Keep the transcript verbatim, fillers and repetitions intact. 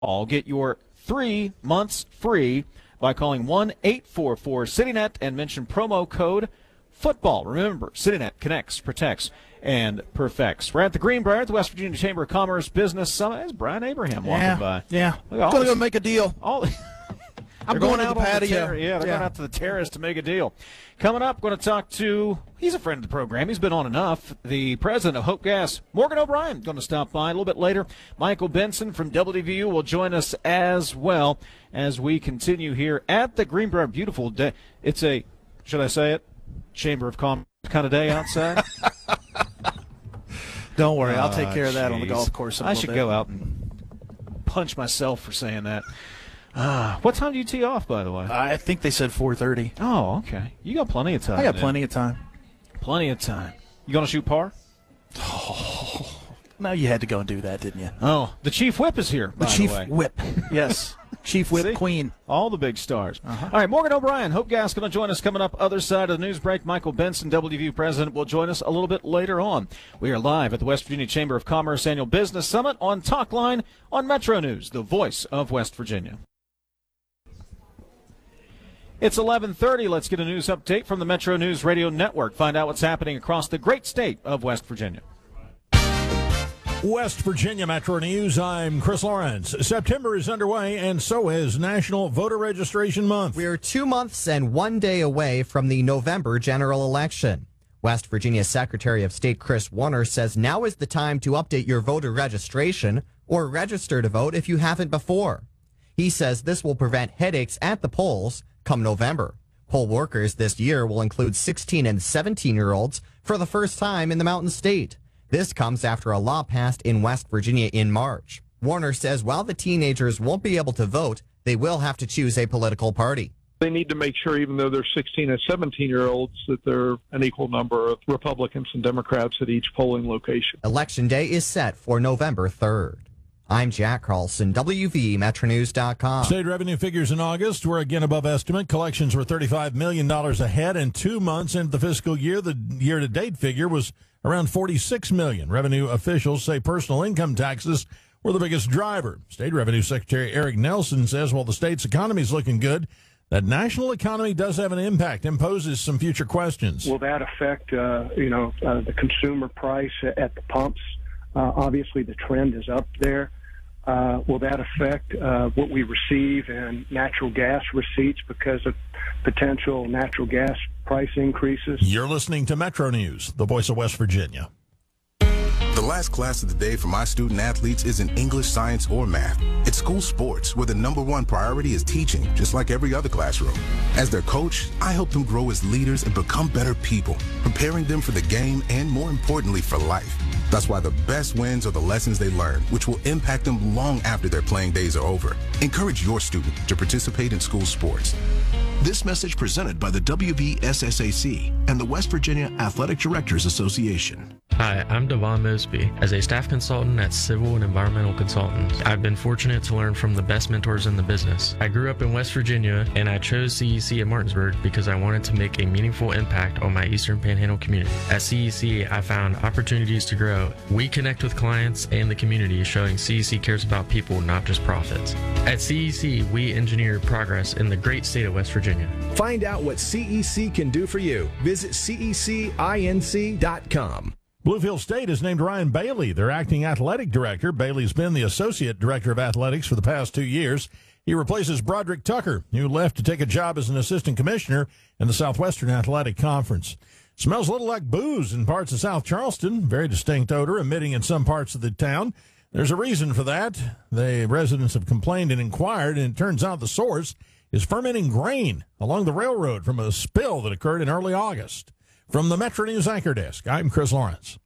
All get your three months free by calling one eight four four CityNet and mention promo code football. Remember, CityNet connects, protects, and perfects. We're at the Greenbrier at the West Virginia Chamber of Commerce Business Summit. There's Brian Abraham walking yeah, by. Yeah, I'm going to go make a deal. All I'm going, going out to the patio. The ter- yeah, they're yeah. going out to the terrace to make a deal. Coming up, going to talk to, he's a friend of the program. He's been on enough. The president of Hope Gas, Morgan O'Brien, going to stop by a little bit later. Michael Benson from W V U will join us as well as we continue here at the Greenbrier. Beautiful day. It's a, should I say it, Chamber of Commerce kind of day outside. Don't worry, I'll take Oh, care of that geez. on the golf course. in a I little should bit. go out and punch myself for saying that. Uh, what time do you tee off, by the way? I think they said four thirty. Oh, okay. You got plenty of time. I got then. plenty of time. Plenty of time. You going to shoot par? Oh, now you had to go and do that, didn't you? Oh, the Chief Whip is here, The by Chief the way. Whip. Yes. Chief Whip See? Queen. All the big stars. Uh-huh. All right, Morgan O'Brien, Hope Gas, going to join us coming up other side of the news break. Michael Benson, W V U president, will join us a little bit later on. We are live at the West Virginia Chamber of Commerce Annual Business Summit on Talkline on Metro News, the voice of West Virginia. It's eleven thirty. Let's get a news update from the Metro News Radio Network. Find out what's happening across the great state of West Virginia. West Virginia Metro News, I'm Chris Lawrence. September is underway, and so is National Voter Registration Month. We're two months and one day away from the November general election. West Virginia Secretary of State Chris Warner says now is the time to update your voter registration or register to vote if you haven't before. He says this will prevent headaches at the polls come November. Poll workers this year will include sixteen and seventeen-year-olds for the first time in the Mountain State. This comes after a law passed in West Virginia in March. Warner says while the teenagers won't be able to vote, they will have to choose a political party. They need to make sure, even though they're sixteen and seventeen-year-olds, that there are an equal number of Republicans and Democrats at each polling location. Election Day is set for November third. I'm Jack Carlson, W V Metro News dot com. State revenue figures in August were again above estimate. Collections were thirty-five million dollars ahead, and two months into the fiscal year, the year-to-date figure was around forty-six million dollars. Revenue officials say personal income taxes were the biggest driver. State Revenue Secretary Eric Nelson says while the state's economy is looking good, that national economy does have an impact and poses some future questions. Will that affect, uh, you know, uh, the consumer price at the pumps? Uh, obviously, the trend is up there. Uh, will that affect uh, what we receive in natural gas receipts because of potential natural gas price increases? You're listening to Metro News, the voice of West Virginia. The last class of the day for my student athletes isn't English, science, or math. It's school sports, where the number one priority is teaching, just like every other classroom. As their coach, I help them grow as leaders and become better people, preparing them for the game and, more importantly, for life. That's why the best wins are the lessons they learn, which will impact them long after their playing days are over. Encourage your student to participate in school sports. This message presented by the W V S S A C and the West Virginia Athletic Directors Association. Hi, I'm Devon Mosby. As a staff consultant at Civil and Environmental Consultants, I've been fortunate to learn from the best mentors in the business. I grew up in West Virginia, and I chose C E C at Martinsburg because I wanted to make a meaningful impact on my Eastern Panhandle community. At C E C, I found opportunities to grow. We connect with clients and the community, showing C E C cares about people, not just profits. At C E C, we engineer progress in the great state of West Virginia. Find out what C E C can do for you. Visit C E C inc dot com. Bluefield State has named Ryan Bailey their acting athletic director. Bailey's been the associate director of athletics for the past two years. He replaces Broderick Tucker, who left to take a job as an assistant commissioner in the Southwestern Athletic Conference. Smells a little like booze in parts of South Charleston. Very distinct odor emitting in some parts of the town. There's a reason for that. The residents have complained and inquired, and it turns out the source is fermenting grain along the railroad from a spill that occurred in early August. From the Metro News Anchor Desk, I'm Chris Lawrence.